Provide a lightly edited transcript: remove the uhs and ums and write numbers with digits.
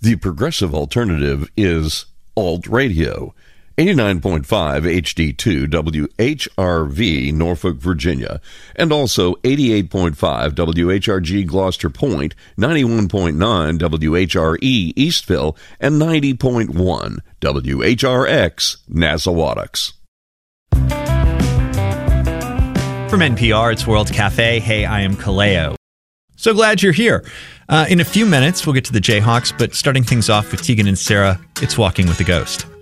The progressive alternative is Alt Radio. 89.5 HD2 WHRV, Norfolk, Virginia, and also 88.5 WHRG Gloucester Point, 91.9 WHRE Eastville, and 90.1 WHRX Nassawadox. From NPR, it's World Cafe. Hey, I am Kaleo. So glad you're here. In a few minutes, we'll get to the Jayhawks, but starting things off with Tegan and Sara, it's Walking with a Ghost.